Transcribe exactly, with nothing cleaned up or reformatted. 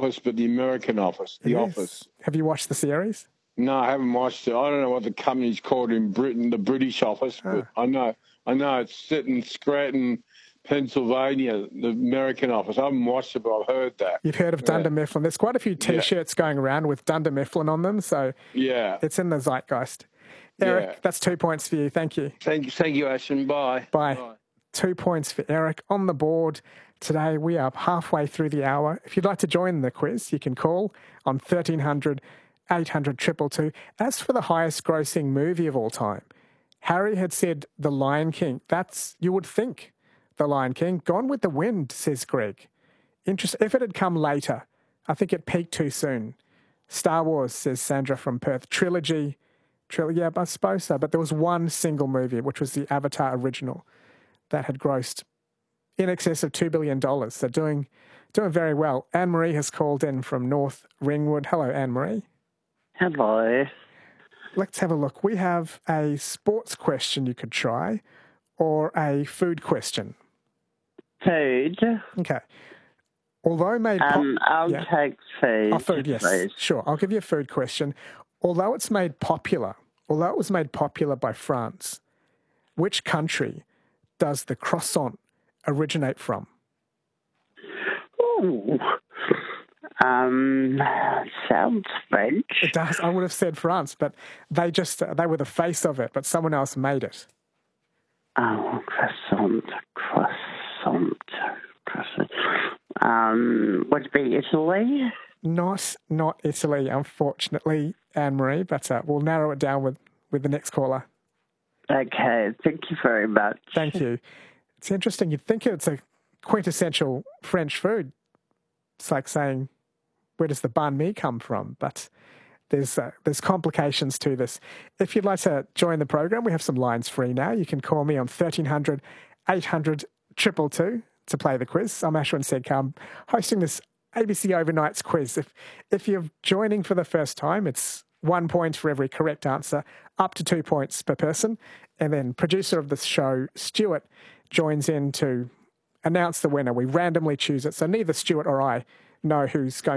Office, but the American Office, The Yes. Office. Have you watched the series? No, I haven't watched it. I don't know what the company's called in Britain, the British Office, but Oh. I know I know it's set in Scranton, Pennsylvania, the American Office. I haven't watched it, but I've heard that. You've heard of Yeah. Dunder Mifflin. There's quite a few T-shirts yeah. going around with Dunder Mifflin on them, so yeah, it's in the zeitgeist. Eric, yeah. that's two points for you. Thank you. Thank you, thank you, Ashton. Bye. Bye. Bye. Two points for Eric on the board. Today we are halfway through the hour. If you'd like to join the quiz, you can call on thirteen hundred, eight hundred, two two two. As for the highest grossing movie of all time, Harry had said The Lion King. That's, you would think, The Lion King. Gone with the Wind, says Greg. Interest, if it had come later, I think it peaked too soon. Star Wars, says Sandra from Perth. Trilogy. Trilogy, yeah, I suppose so. But there was one single movie, which was the Avatar original, that had grossed in excess of two billion dollars. So doing doing very well. Anne-Marie has called in from North Ringwood. Hello, Anne-Marie. Hello. Let's have a look. We have a sports question you could try or a food question. Food. Okay. Although made... Pop- um, I'll yeah. take food. Oh, food, yes. Please. Sure. I'll give you a food question. Although it's made popular, although it was made popular by France, which country does the croissant originate from? Ooh. Um, sounds French. It does. I would have said France, but they just, uh, they were the face of it, but someone else made it. Oh, croissant, croissant, croissant. Um, would it be Italy? Not, not Italy, unfortunately, Anne-Marie, but uh, we'll narrow it down with, with the next caller. Okay, thank you very much. Thank you. It's interesting. You'd think it's a quintessential French food. It's like saying, where does the banh mi come from? But there's uh, there's complications to this. If you'd like to join the program, we have some lines free now. You can call me on thirteen hundred, eight hundred, two two two to play the quiz. I'm Ashwin Sedkar. I'm hosting this A B C Overnights quiz. If, if you're joining for the first time, it's one point for every correct answer, up to two points per person. And then producer of the show, Stuart, joins in to announce the winner. We randomly choose it, so neither Stuart or I know who's going